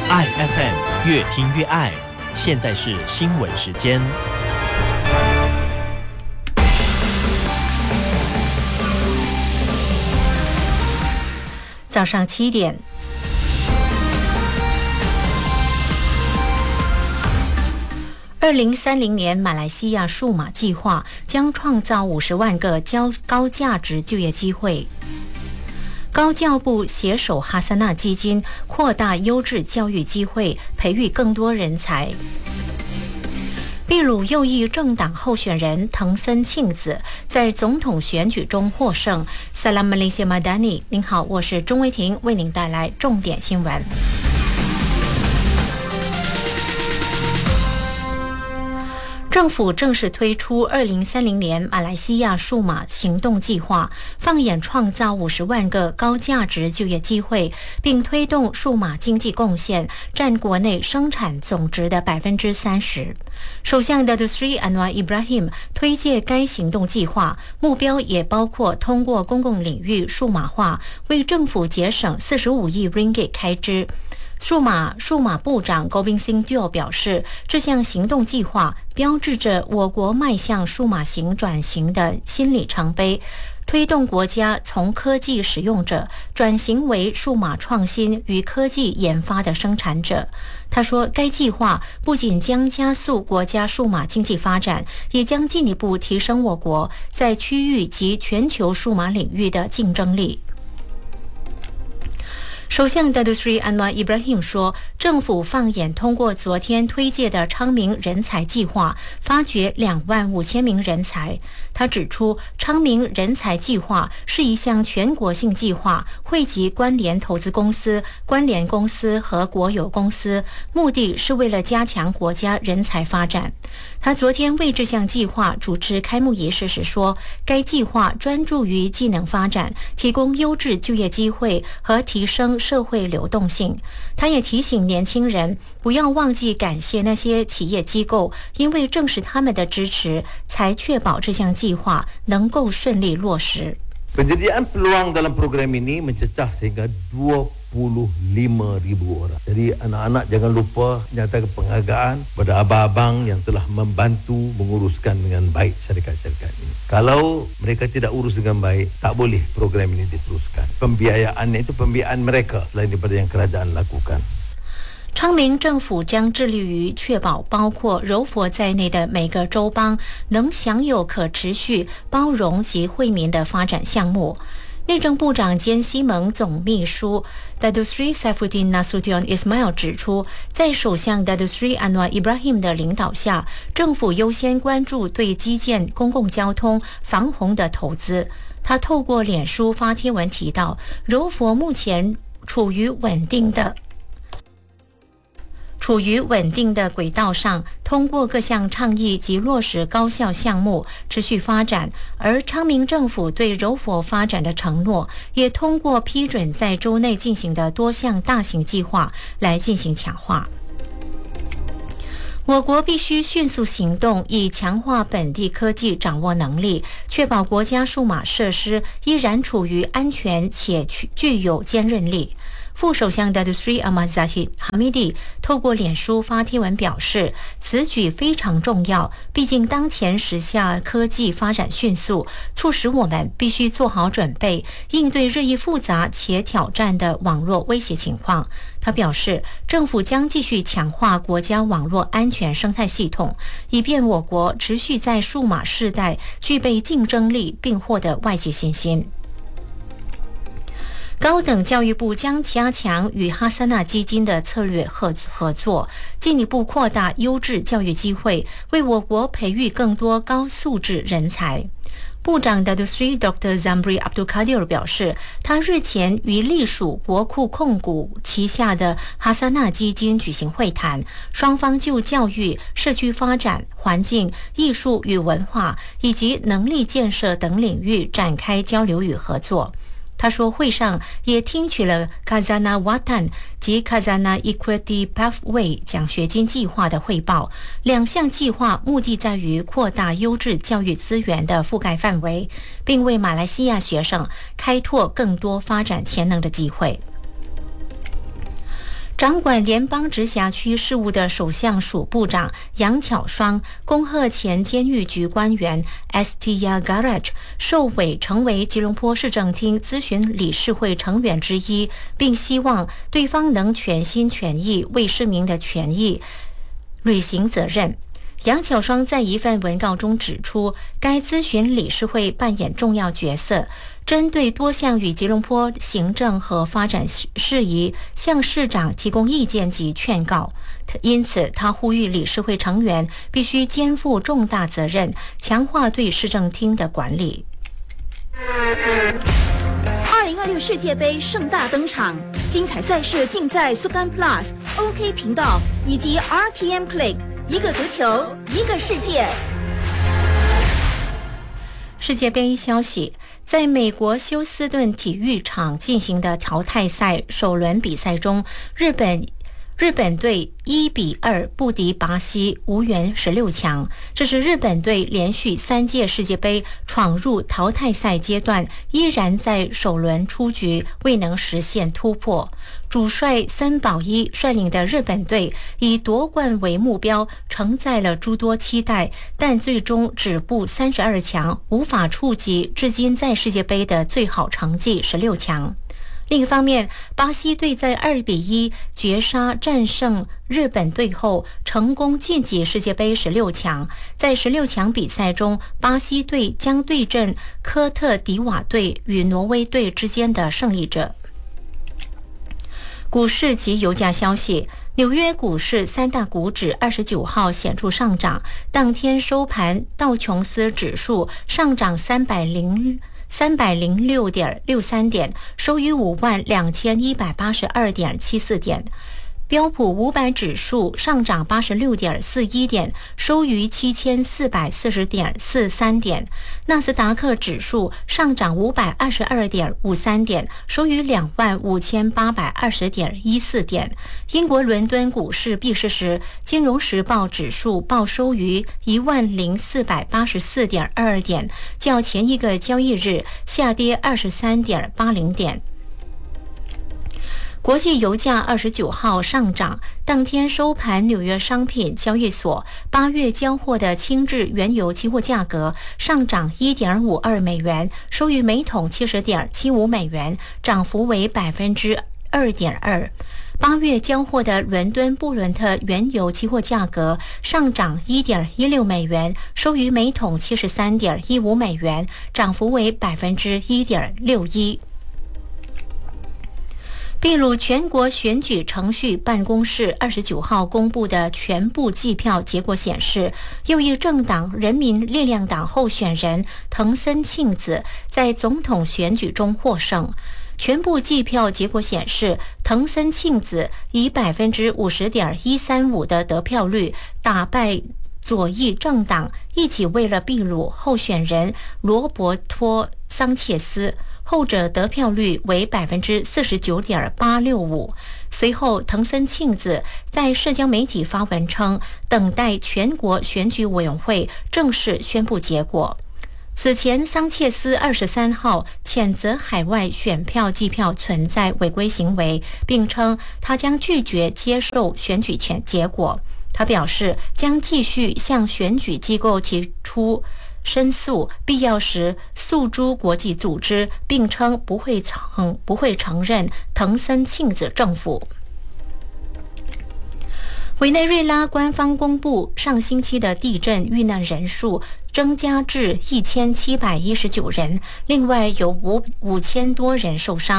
爱 FM 越听越爱，现在是新闻时间。 早上7点。2030年马来西亚数码计划将创造50万个高价值就业机会。高教部携手哈萨那基金扩大优质教育机会，培育更多人才。秘鲁右翼政党候选人藤森庆子在总统选举中获胜。Salam Malaysia Madani， 您好，我是钟维婷，为您带来重点新闻。政府正式推出2030年马来西亚数码行动计划，放眼创造50万个高价值就业机会，并推动数码经济贡献占国内生产总值的30%。首相 Datuk Seri Anwar Ibrahim 推介该行动计划，目标也包括通过公共领域数码化，为政府节省45亿 ringgit 开支。数码部长 Gobind Singh Teo 表示，这项行动计划标志着我国迈向数码型转型的新里程碑，推动国家从科技使用者转型为数码创新与科技研发的生产者。他说，该计划不仅将加速国家数码经济发展，也将进一步提升我国在区域及全球数码领域的竞争力。首相 Datuk Seri Anwar Ibrahim 说，政府放眼通过昨天推介的昌明人才计划，发掘25000名人才。他指出，昌明人才计划是一项全国性计划，汇集关联投资公司、关联公司和国有公司，目的是为了加强国家人才发展。他昨天为这项计划主持开幕仪式时说，该计划专注于技能发展，提供优质就业机会和提升社会流动性。他也提醒年轻人不要忘记感谢那些企业机构，因为正是他们的支持，才确保这项计划能够顺利落实。 Penyediaan peluang dalam program ini mencecah sehingga 25,000 orang. Jadi anak-anak jangan lupa nyatakan penghargaan pada abang-abang yang telah membantu menguruskan dengan baik syarikat-syarikat ini. Kalau mereka tidak urus dengan baik, tak boleh program ini diteruskan. Pembiayaannya itu pembiayaan mereka selain daripada yang kerajaan lakukan. 昌明政府将致力于确保包括柔佛在内的每个州邦能享有可持续、包容及惠民的发展项目。内政部长兼西盟总秘书 Datuk Seri Saifuddin Nasution Ismail 指出，在首相 Datuk Seri Anwar Ibrahim 的领导下，政府优先关注对基建、公共交通、防洪的投资。他透过脸书发帖文提到，柔佛目前处于稳定的轨道上，通过各项倡议及落实高效项目持续发展，而昌明政府对柔佛发展的承诺也通过批准在州内进行的多项大型计划来进行强化。我国必须迅速行动，以强化本地科技掌握能力，确保国家数码设施依然处于安全且具有坚韧力。副首相 Datuk Seri Ahmad Zahid Hamidi 透过脸书发帖文表示，此举非常重要，毕竟当前时下科技发展迅速，促使我们必须做好准备，应对日益复杂且挑战的网络威胁情况。他表示，政府将继续强化国家网络安全生态系统，以便我国持续在数码世代具备竞争力，并获得外界信心。高等教育部将加强与哈萨那基金的策略合作，进一步扩大优质教育机会，为我国培育更多高素质人才。部长 Datuk Seri Dr. Zamri Abdul Kadir 表示，他日前与隶属国库控股旗下的哈萨那基金举行会谈，双方就教育、社区发展、环境、艺术与文化以及能力建设等领域展开交流与合作。他说，会上也听取了 Khazanah Watan 及 Khazanah Equity Pathway 奖学金计划的汇报。两项计划目的在于扩大优质教育资源的覆盖范围，并为马来西亚学生开拓更多发展潜能的机会。 掌管联邦直辖区事务的首相署部长杨巧双恭贺前监狱局官员 Setia Garaj 受委成为吉隆坡市政厅咨询理事会成员之一，并希望对方能全心全意为市民的权益履行责任。杨巧双在一份文告中指出，该咨询理事会扮演重要角色，针对多项与吉隆坡行政和发展事宜向市长提供意见及劝告。因此，他呼吁理事会成员必须肩负重大责任，强化对市政厅的管理。 2026世界杯盛大登场，精彩赛事尽在 Sukan Plus、OK 频道以及 RTM Play。一个足球，一个世界。 世界杯消息，在美国休斯顿体育场进行的淘汰赛首轮比赛中，日本队1-2不敌巴西，无缘16强。这是日本队连续3届世界杯闯入淘汰赛阶段，依然在首轮出局，未能实现突破。主帅森保一率领的日本队以夺冠为目标，承载了诸多期待，但最终止步32强，无法触及至今在世界杯的最好成绩16强。另一方面，巴西队在2-1绝杀战胜日本队后，成功晋级世界杯16强。在16强比赛中，巴西队将对阵科特迪瓦队与挪威队之间的胜利者。股市及油价消息，纽约股市3大股指29号显著上涨，当天收盘道琼斯指数上涨306.63点，收于52182.74点。标普500指数上涨86.41点，收于7440.43点。纳斯达克指数上涨522.53点，收于25820.14点。英国伦敦股市闭市时，金融时报指数报收于10484.22点，较前一个交易日下跌23.80点。国际油价29号上涨，当天收盘，纽约商品交易所8月交货的轻质原油期货价格上涨 1.52 美元，收于每桶 70.75 美元，涨幅为 2.2%。8月交货的伦敦布伦特原油期货价格上涨 1.16 美元，收于每桶 73.15 美元，涨幅为 1.61%。秘鲁全国选举程序办公室29号公布的全部计票结果显示，右翼政党人民力量党候选人藤森庆子在总统选举中获胜。全部计票结果显示，藤森庆子以 50.135% 的得票率打败左翼政党一起为了秘鲁候选人罗伯托桑切斯，后者得票率为 49.865%。随后，藤森庆子在社交媒体发文称，等待全国选举委员会正式宣布结果。此前，桑切斯23号谴责海外选票计票存在违规行为，并称他将拒绝接受选举结果。他表示将继续向选举机构提出申诉，必要时诉诸国际组织，并称不会承认藤森庆子政府。委内瑞拉官方公布，上星期的地震遇难人数增加至1719人，另外有5000多人受伤。